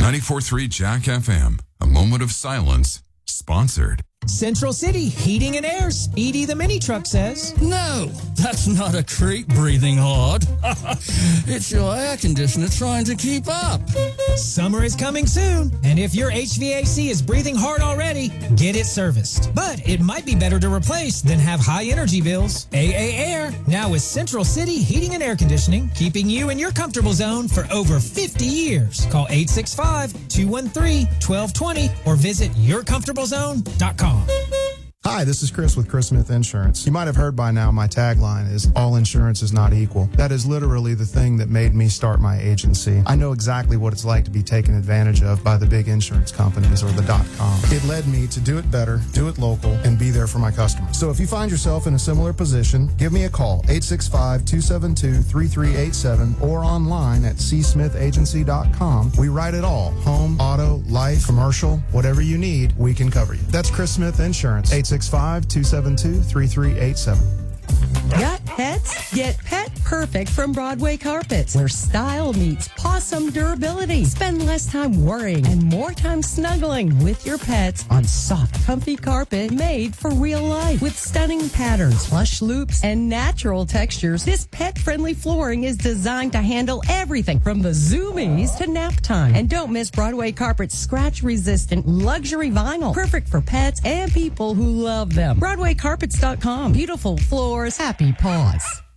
94.3 Jack FM. A moment of silence. Sponsored. Central City Heating and Air, Speedy the mini truck says. No, that's not a creep breathing hard. It's your air conditioner trying to keep up. Summer is coming soon, and if your HVAC is breathing hard already, get it serviced. But it might be better to replace than have high energy bills. AA Air, now with Central City Heating and Air Conditioning, keeping you in your comfortable zone for over 50 years. Call 865-213-1220 or visit yourcomfortablezone.com. Hi, this is Chris with Chris Smith Insurance. You might have heard by now my tagline is all insurance is not equal. That is literally the thing that made me start my agency. I know exactly what it's like to be taken advantage of by the big insurance companies or the .com. It led me to do it better, do it local, and be there for my customers. So if you find yourself in a similar position, give me a call, 865-272-3387 or online at csmithagency.com. We write it all. Home, auto, life, commercial, whatever you need, we can cover you. That's Chris Smith Insurance, 865-272-3387. Got pets? Get Pet Perfect from Broadway Carpets, where style meets possum durability. Spend less time worrying and more time snuggling with your pets on soft, comfy carpet made for real life. With stunning patterns, plush loops, and natural textures, this pet-friendly flooring is designed to handle everything from the zoomies to nap time. And don't miss Broadway Carpet's scratch-resistant luxury vinyl, perfect for pets and people who love them. BroadwayCarpets.com. Beautiful floors, happy paws.